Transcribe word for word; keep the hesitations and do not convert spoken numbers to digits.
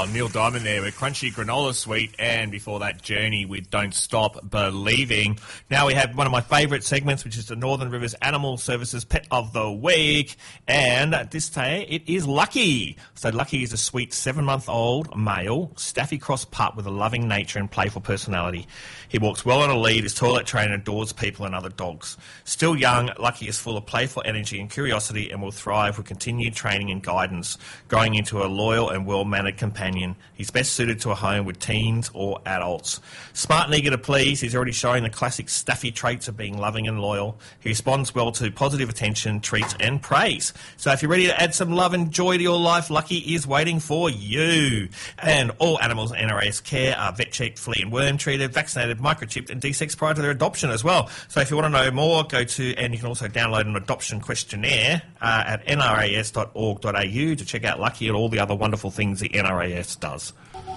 Wow, Neil Diamond there with Crunchy Granola Sweet, and before that, Journey with Don't Stop Believing. Now we have one of my favourite segments, which is the Northern Rivers Animal Services Pet of the Week, and this day it is Lucky. So Lucky is a sweet seven-month-old male Staffy Cross pup with a loving nature and playful personality. He walks well on a lead, is toilet trained, and adores people and other dogs. Still young, Lucky is full of playful energy and curiosity and will thrive with continued training and guidance, growing into a loyal and well-mannered companion. He's best suited to a home with teens or adults. Smart and eager to please, he's already showing the classic Staffy traits of being loving and loyal. He responds well to positive attention, treats and praise. So if you're ready to add some love and joy to your life, Lucky is waiting for you. And all animals in N R A S care are vet-checked, flea and worm treated, vaccinated, microchipped and desexed prior to their adoption as well. So if you want to know more, go to, and you can also download an adoption questionnaire uh, at n r a s dot org dot a u to check out Lucky and all the other wonderful things the N R A S does.